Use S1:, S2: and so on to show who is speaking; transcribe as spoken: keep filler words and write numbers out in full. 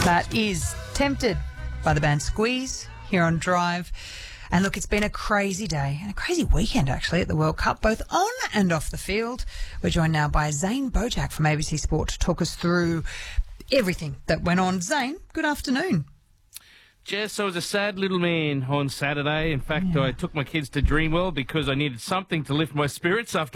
S1: That is Tempted by the band Squeeze here on Drive. And look, it's been a crazy day and a crazy weekend, actually, at the World Cup, both on and off the field. We're joined now by Zane Bojack from A B C Sport to talk us through everything that went on. Zane, good afternoon.
S2: Jess, I was a sad little man on Saturday. In fact, yeah. I took my kids to Dreamworld because I needed something to lift my spirits after